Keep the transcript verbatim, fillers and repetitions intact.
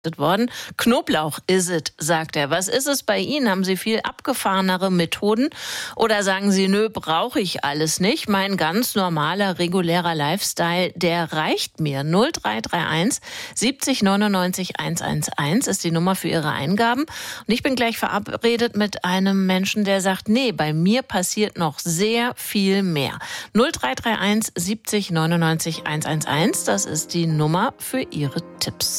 worden. Knoblauch is it, sagt er. Was ist es bei Ihnen? Haben Sie viel abgefahrenere Methoden? Oder sagen Sie, nö, brauche ich alles nicht. Mein ganz normaler, regulärer Lifestyle, der reicht mir. null drei drei eins siebzig neunundneunzig hundertzehn ist die Nummer für Ihre Eingaben. Und ich bin gleich verabredet mit einem Menschen, der sagt, nee, bei mir passiert noch sehr viel mehr. null drei drei eins siebzig neunundneunzig hundertzehn, das ist die Nummer für Ihre Tipps.